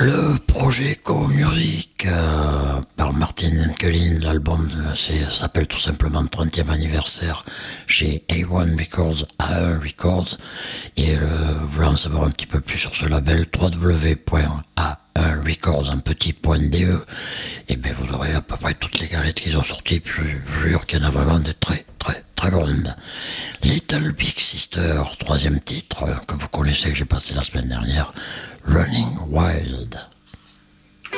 Le projet Co Music par Martin Lenkelin, l'album s'appelle tout simplement 30e anniversaire chez A1 Records, A1 Records, et vous voulez en savoir un petit peu plus sur ce label, www.a1records, un petit point DE, et bien vous aurez à peu près toutes les galettes qu'ils ont sorties, puis je jure qu'il y en a vraiment des très bonnes. Little Big Sister, troisième titre, que vous connaissez, que j'ai passé la semaine dernière, Running Wild.